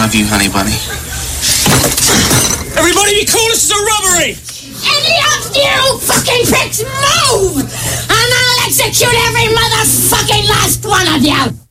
love you, honey bunny. Everybody be cool, this is a robbery! Any of you fucking pricks move! And I'll execute every motherfucking last one of you!